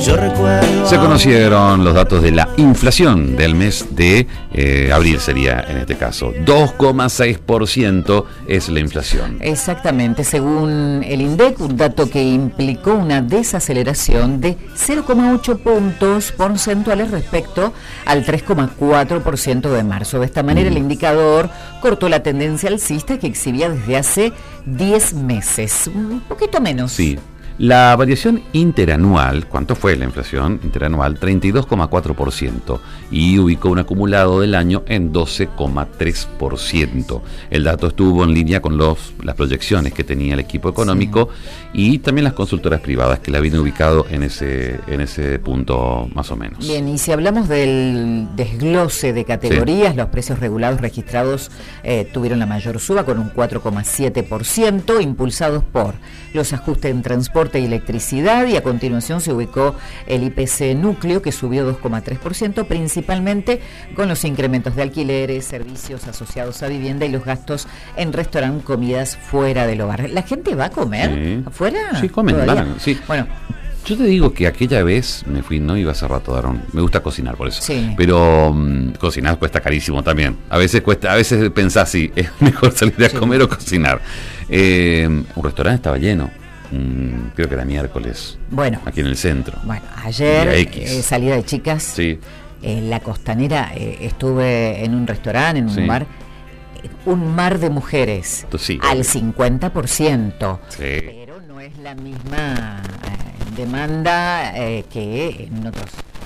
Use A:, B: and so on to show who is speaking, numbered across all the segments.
A: Yo recuerdo.
B: Se conocieron los datos de la inflación del mes de abril, sería en este caso. 2,6% es la inflación.
C: Exactamente, según el INDEC, un dato que implicó una desaceleración de 0,8 puntos porcentuales respecto al 3,4% de marzo. De esta manera, el indicador cortó la tendencia alcista que exhibía desde hace 10 meses, un poquito menos.
B: Sí. La variación interanual, ¿cuánto fue la inflación interanual? 32,4% y ubicó un acumulado del año en 12,3%. El dato estuvo en línea con las proyecciones que tenía el equipo económico y también las consultoras privadas que la habían ubicado en ese punto más o menos.
C: Bien, y si hablamos del desglose de categorías, los precios regulados registrados tuvieron la mayor suba con un 4,7%, impulsados por los ajustes en transporte y electricidad, y a continuación se ubicó el IPC núcleo, que subió 2,3%, principalmente con los incrementos de alquileres, servicios asociados a vivienda y los gastos en restaurante, comidas fuera del hogar. ¿La gente va a comer afuera?
B: Sí, comen, sí.
C: Bueno,
B: yo te digo que aquella vez me fui, no iba hace rato, Daron. Me gusta cocinar por eso.
C: Sí.
B: Pero cocinar cuesta carísimo también. A veces pensás si es mejor salir a comer o cocinar. Un restaurante estaba lleno. Creo que era miércoles.
C: Bueno.
B: Aquí en el centro.
C: Bueno, ayer salida de chicas.
B: Sí.
C: En la Costanera estuve en un restaurante, en un bar. Un mar de mujeres.
B: Sí,
C: al 50%.
B: Sí.
C: Pero no es la misma demanda que en otras.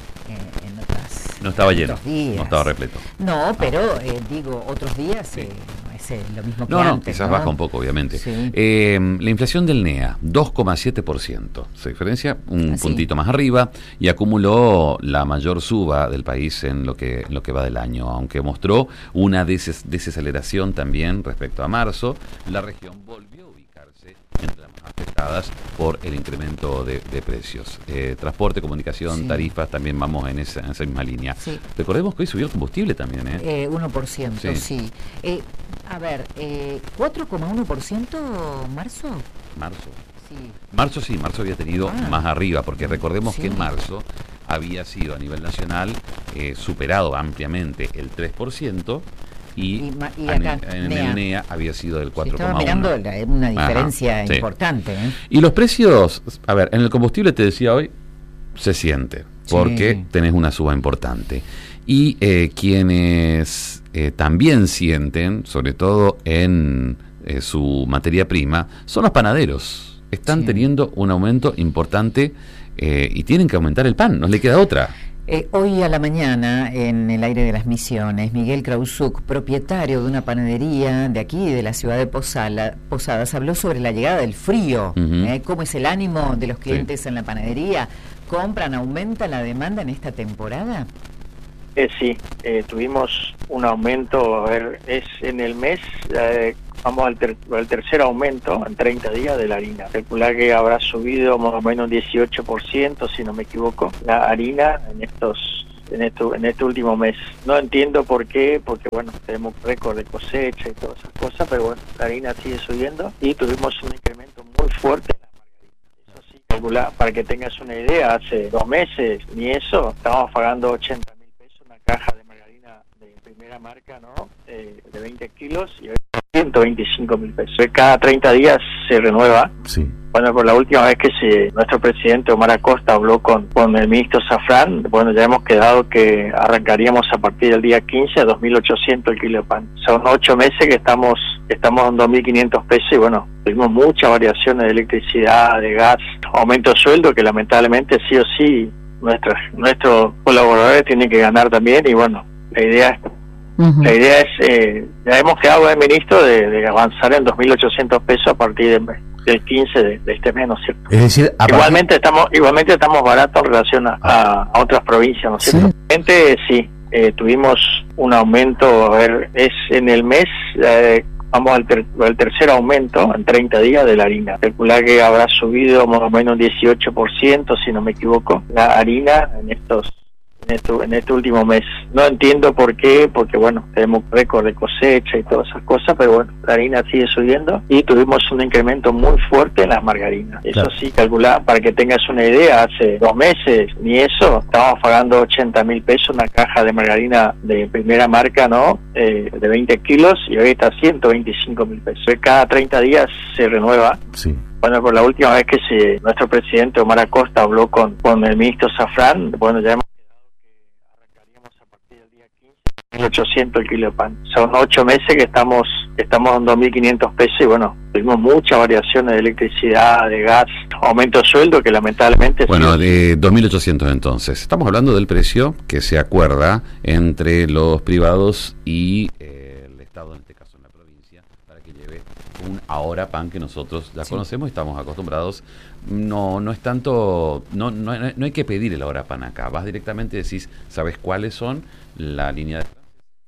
B: No estaba lleno,
C: días.
B: No estaba repleto.
C: No, pero digo, otros días no es lo mismo que
B: antes.
C: No,
B: quizás baja un poco, obviamente.
C: Sí.
B: La inflación del NEA, 2,7%. Se diferencia un puntito más arriba y acumuló la mayor suba del país en lo que va del año. Aunque mostró una desaceleración también respecto a marzo, la región volvió a ubicarse entre las más afectadas por el incremento de precios. Transporte, comunicación, tarifas, también vamos en esa misma línea. Sí. Recordemos que hoy subió el combustible también.
C: 1%, sí. A ver, 4,1% marzo.
B: Marzo había tenido más arriba, porque recordemos que en marzo había sido a nivel nacional superado ampliamente el 3%. Y acá, en el NEA había sido del 4,1.
C: Estaba mirando una diferencia importante.
B: Y los precios, a ver, en el combustible te decía hoy, se siente, porque tenés una suba importante. Y quienes también sienten, sobre todo en su materia prima, son los panaderos. Están teniendo un aumento importante y tienen que aumentar el pan, no le queda otra.
C: Hoy a la mañana, en el aire de las Misiones, Miguel Krausuk, propietario de una panadería de aquí, de la ciudad de Posadas, habló sobre la llegada del frío. ¿Cómo es el ánimo de los clientes en la panadería? ¿Compran, aumenta la demanda en esta temporada?
D: Sí, tuvimos un aumento, es en el mes, vamos al tercer aumento en 30 días de la harina. Calcular que habrá subido más o menos un 18%, si no me equivoco, la harina en este último mes. No entiendo por qué, porque bueno, tenemos récord de cosecha y todas esas cosas, pero bueno, la harina sigue subiendo y tuvimos un incremento muy fuerte en la margarina. Eso sí, calcular, para que tengas una idea, hace 2 meses, ni eso, estábamos pagando 80.000 pesos una caja de margarina de primera marca, ¿no? De 20 kilos y 125.000 pesos. Cada 30 días se renueva.
B: Sí.
D: Bueno, por la última vez que nuestro presidente Omar Acosta habló con el ministro Zafrán, bueno, ya hemos quedado que arrancaríamos a partir del día 15 a 2.800 el kilo de pan. Son 8 meses que estamos en 2.500 pesos y bueno, tuvimos muchas variaciones de electricidad, de gas, aumento de sueldo que lamentablemente sí o sí nuestros colaboradores tienen que ganar también y bueno, la idea es, ya hemos quedado con el ministro de avanzar en 2.800 pesos a partir del 15 de este mes, ¿no es cierto?
A: Es decir,
D: igualmente estamos baratos en relación a otras provincias, ¿no es cierto? Sí, tuvimos un aumento, es en el mes, vamos al tercer aumento en 30 días de la harina. Calcular que habrá subido más o menos un 18%, si no me equivoco, la harina en en este último mes. No entiendo por qué, porque bueno, tenemos récord de cosecha y todas esas cosas, pero bueno, la harina sigue subiendo y tuvimos un incremento muy fuerte en las margarinas. Eso sí, calculá, para que tengas una idea, hace 2 meses, ni eso, estábamos pagando 80.000 pesos una caja de margarina de primera marca, ¿no? De 20 kilos, y hoy está a 125.000 pesos. Cada 30 días se renueva. Sí. Bueno, por la última vez que nuestro presidente Omar Acosta habló con el ministro Zafrán, bueno, ya hemos quedado que arrancaríamos a partir del día 15, 1.800 el kilo de pan. Son 8 meses que estamos en 2.500 pesos y bueno, tuvimos muchas variaciones de electricidad, de gas, aumento de sueldo que lamentablemente...
B: Bueno, de 2.800 entonces. Estamos hablando del precio que se acuerda entre los privados y el Estado, en este caso en la provincia, para que lleve un ahora pan que nosotros ya conocemos y estamos acostumbrados. No es tanto, no hay que pedir el ahora pan acá. Vas directamente y decís, ¿sabes cuáles son? La línea de...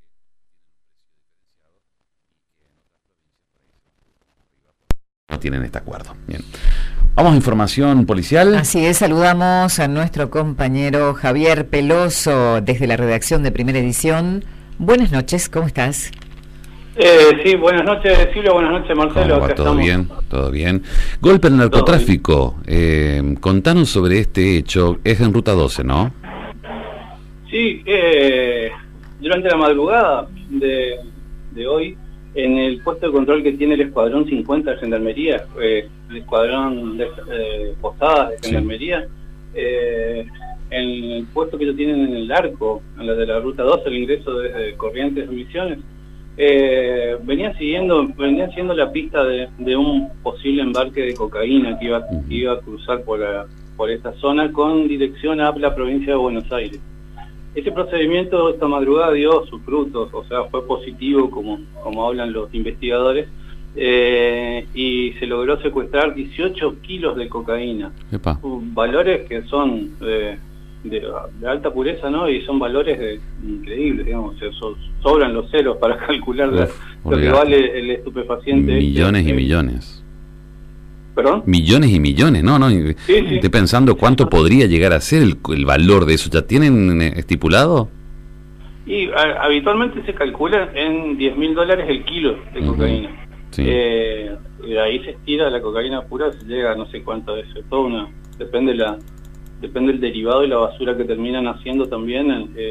B: No tienen este acuerdo. Bien. Vamos a información policial.
C: Así es, saludamos a nuestro compañero Javier Peloso desde la redacción de Primera Edición. Buenas noches, ¿cómo estás?
A: Sí, buenas noches Silvia, buenas noches Marcelo.
B: ¿Cómo va? ¿Todo bien? ¿Todo bien? Golpe al narcotráfico. Contanos sobre este hecho. Es en Ruta 12, ¿no?
A: Sí, durante la madrugada de hoy, en el puesto de control que tiene el Escuadrón 50 de Gendarmería, el Escuadrón de Posadas de Gendarmería, en el puesto que ellos tienen en el arco, en la de la Ruta 12, el ingreso desde Corrientes a Misiones, venían siguiendo la pista de un posible embarque de cocaína que iba a cruzar por esta zona con dirección a la provincia de Buenos Aires. Ese procedimiento esta madrugada dio sus frutos, o sea, fue positivo como hablan los investigadores, y se logró secuestrar 18 kilos de cocaína. Valores que son de alta pureza, ¿no? Y son valores increíbles, digamos, sobran los ceros para calcular lo que vale el estupefaciente.
B: Millones y millones.
A: ¿Perdón?
B: Millones y millones, ¿no? Sí. Estoy pensando cuánto podría llegar a ser el valor de eso. ¿Ya tienen estipulado?
A: Y habitualmente se calcula en $10.000 el kilo de cocaína. Sí. Y de ahí se estira la cocaína pura, se llega a no sé cuánto es. Depende el derivado y la basura que terminan haciendo también.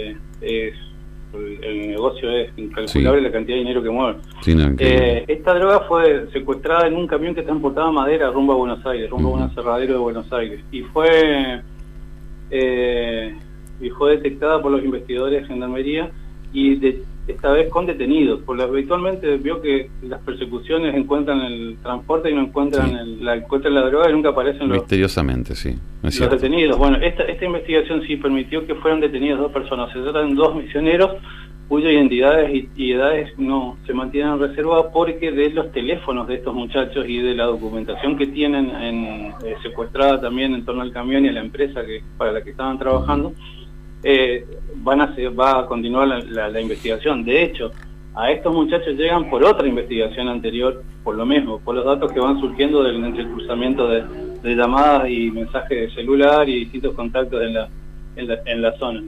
A: El negocio es incalculable, la cantidad de dinero que mueve. Sí, esta droga fue secuestrada en un camión que transportaba madera rumbo a Buenos Aires, rumbo a un aserradero de Buenos Aires, y fue detectada por los investigadores de Gendarmería y esta vez con detenidos, porque habitualmente vio que las persecuciones encuentran el transporte y no encuentran la droga y nunca aparecen
B: misteriosamente,
A: los detenidos. Bueno, esta investigación sí permitió que fueran detenidas 2 personas. Se tratan de 2 misioneros cuyas identidades y edades no se mantienen reservadas, porque de los teléfonos de estos muchachos y de la documentación que tienen secuestrada también en torno al camión y a la empresa para la que estaban trabajando, va a continuar la investigación. De hecho, a estos muchachos llegan por otra investigación anterior, por lo mismo, por los datos que van surgiendo del cruzamiento de llamadas y mensajes de celular y distintos contactos en la zona.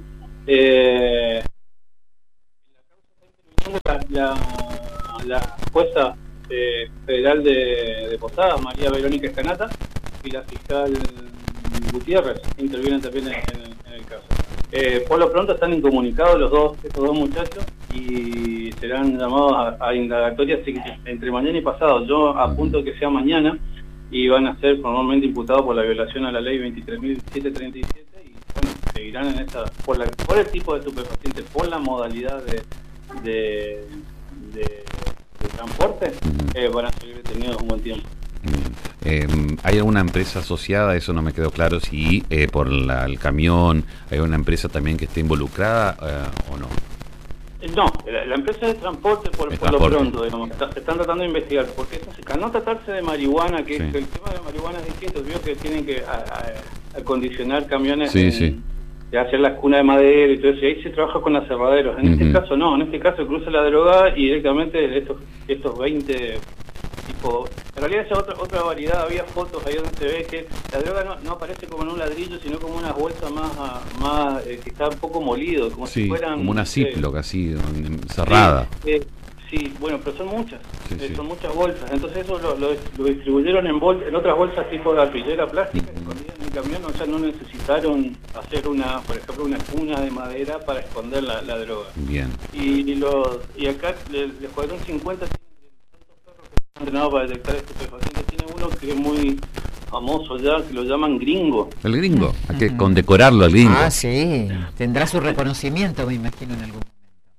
A: La jueza federal de Posadas, María Verónica Escanata, y la fiscal Gutiérrez intervienen también en el caso. Por lo pronto están incomunicados estos dos muchachos y serán llamados a indagatorias entre mañana y pasado. Yo apunto que sea mañana y van a ser formalmente imputados por la violación a la ley 23.737 y bueno, seguirán en esta por el tipo de estupefaciente, por la modalidad de transporte, van a seguir detenidos un buen tiempo.
B: ¿Hay alguna empresa asociada? Eso no me quedó claro, si por el camión hay una empresa también que esté involucrada o no.
A: No, la empresa de transporte por lo pronto, digamos, están tratando de investigar, porque al no tratarse de marihuana, que el tema de marihuana es distinto, vio que tienen que acondicionar camiones de hacer las cunas de madera y todo eso, y ahí se trabaja con aserraderos. En este caso no, en este caso cruza la droga y directamente estos 20 tipo, en realidad esa otra variedad, había fotos ahí donde se ve que la droga no aparece como en un ladrillo, sino como una bolsa más que está un poco molido, como
B: Sí,
A: si fueran...
B: como una Ziploc así, cerrada.
A: Sí, bueno, pero son muchas,
B: Sí.
A: son muchas bolsas, entonces eso lo distribuyeron en otras bolsas tipo de arpillera plástica, escondidas en el camión, o sea, no necesitaron hacer por ejemplo, una cuna de madera para esconder la droga.
B: Bien.
A: Y acá el Escuadrón 50 tiene tantos perros que están entrenados para detectar estupefacientes. Tiene uno que es muy famoso ya, que lo llaman Gringo.
B: El Gringo, hay que condecorarlo al Gringo.
C: Ah, sí, tendrá su reconocimiento, me imagino, en algún momento.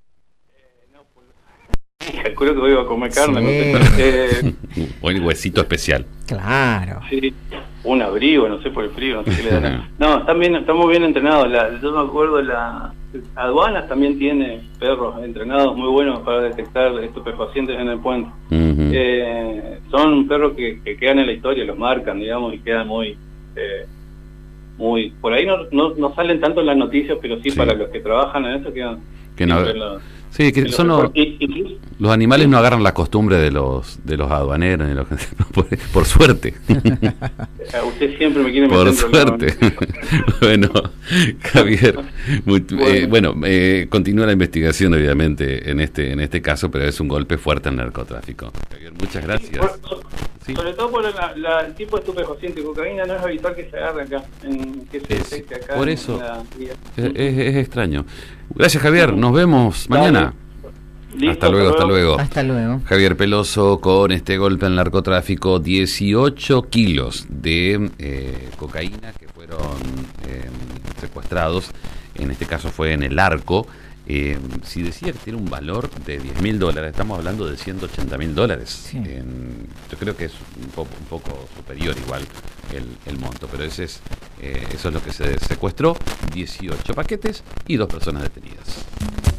A: Calculo que voy a comer carne,
C: Sí.
A: no sé.
B: O el huesito especial.
C: Claro.
A: Sí, un abrigo, no sé por el frío, no sé qué le dan. No, estamos bien entrenados. Yo me acuerdo, aduanas también tiene perros entrenados muy buenos para detectar estupefacientes en el puente. Son perros que quedan en la historia, los marcan, digamos, y quedan muy por ahí no salen tanto en las noticias, pero sí, para los que trabajan en eso quedan
B: que no, sí, que son los animales no agarran la costumbre de los aduaneros ni por suerte.
A: Usted siempre me quiere meter
B: por suerte. Bueno, Javier, continúa la investigación obviamente en este caso, pero es un golpe fuerte al narcotráfico. Javier, muchas gracias.
A: Sí. Sobre todo por el tipo de estupefaciente, cocaína no es habitual que se agarre acá, que se detecte acá.
B: Por eso es extraño. Gracias, Javier, nos vemos mañana.
A: Listo,
B: hasta luego.
C: Hasta luego.
B: Javier Peloso con este golpe al narcotráfico, 18 kilos de cocaína que fueron secuestrados, en este caso fue en el Arco. Si decía que tiene un valor de $10.000, estamos hablando de $180.000.
C: Sí.
B: Yo creo que es un poco superior igual el monto, pero eso es lo que se secuestró, 18 paquetes y 2 personas detenidas.